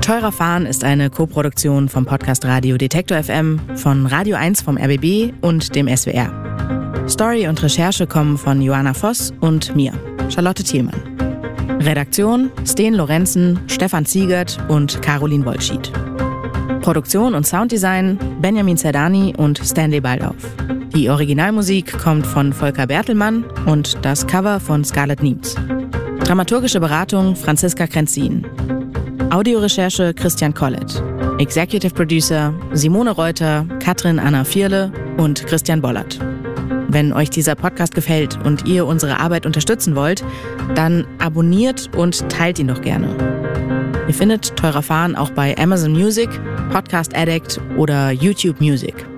Teurer Fahren ist eine Koproduktion vom Podcast Radio Detektor FM, von Radio 1 vom RBB und dem SWR. Story und Recherche kommen von Joanna Voss und mir, Charlotte Thielmann. Redaktion Sten Lorenzen, Stefan Ziegert und Caroline Wollschied. Produktion und Sounddesign Benjamin Zerdani und Stanley Baldauf. Die Originalmusik kommt von Volker Bertelmann und das Cover von Scarlett Niems. Dramaturgische Beratung Franziska Krenzin. Audiorecherche Christian Collett. Executive Producer Simone Reuter, Katrin Anna Vierle und Christian Bollert. Wenn euch dieser Podcast gefällt und ihr unsere Arbeit unterstützen wollt, dann abonniert und teilt ihn doch gerne. Ihr findet Teurer Fahren auch bei Amazon Music, Podcast Addict oder YouTube Music.